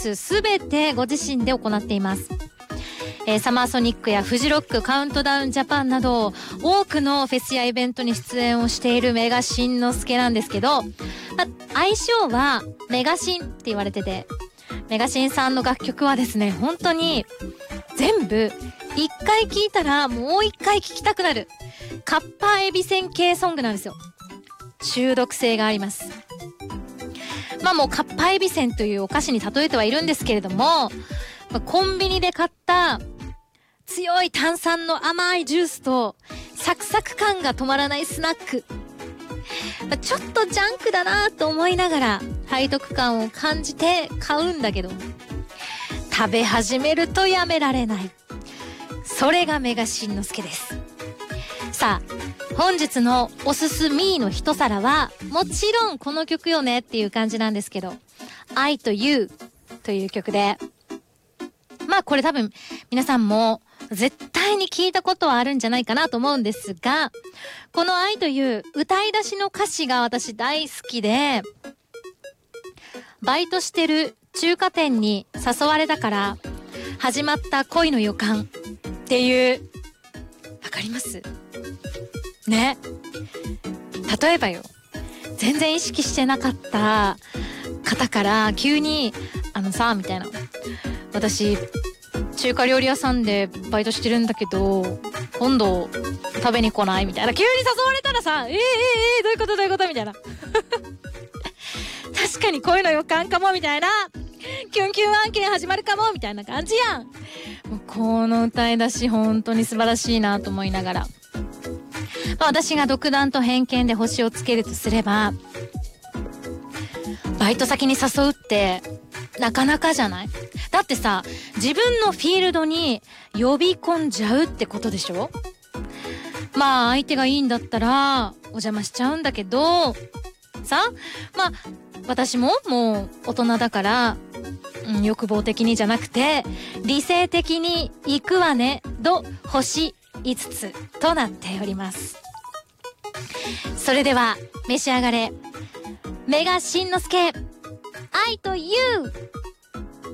スすべてご自身で行っています。サマーソニックやフジロック、カウントダウンジャパンなど多くのフェスやイベントに出演をしているメガしんのすけなんですけど、愛称はメガしんって言われてて、メガしんさんの楽曲はですね、本当に全部一回聴いたらもう一回聴きたくなるカッパエビせん系ソングなんですよ。中毒性があります。もうカッパエビせんというお菓子に例えてはいるんですけれども、コンビニで買った強い炭酸の甘いジュースとサクサク感が止まらないスナック、ちょっとジャンクだなと思いながら背徳感を感じて買うんだけど、食べ始めるとやめられない、それがメガしんのすけです。さあ、本日のおすすみの一皿はもちろんこの曲よねっていう感じなんですけど、I to You という曲で、これ多分皆さんも絶対に聞いたことはあるんじゃないかなと思うんですが、この愛という歌い出しの歌詞が私大好きで、バイトしてる中華店に誘われたから始まった恋の予感っていう、わかりますね。例えばよ、全然意識してなかった方から急にさみたいな、私中華料理屋さんでバイトしてるんだけど今度食べに来ないみたいな、急に誘われたらさ、どういうことみたいな確かに恋の予感かもみたいな、キュンキュン案件始まるかもみたいな感じやん。もうこの歌い出し本当に素晴らしいなと思いながら、私が独断と偏見で星をつけるとすれば、バイト先に誘うってなかなかじゃない？だってさ、自分のフィールドに呼び込んじゃうってことでしょ？相手がいいんだったらお邪魔しちゃうんだけどさ、私ももう大人だから、欲望的にじゃなくて理性的に行くわねど星5つとなっております。それでは召し上がれ、メガしんのすけ、I to You。